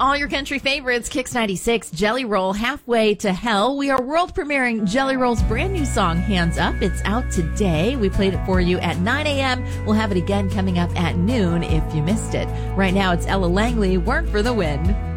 All your country favorites, Kix 96, Jelly Roll, Halfway to Hell. We are world premiering Jelly Roll's brand new song, Hands Up. It's out today. We played it for you at 9 a.m. We'll have it again coming up at noon if you missed it. Right now, it's Ella Langley, Work for the Win.